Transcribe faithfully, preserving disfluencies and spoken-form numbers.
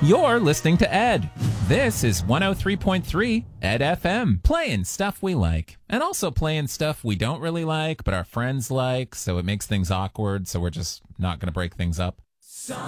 You're listening to Ed. This is one oh three point three Ed F M, playing stuff we like, and also playing stuff we don't really like, but our friends like, so it makes things awkward, so we're just not going to break things up.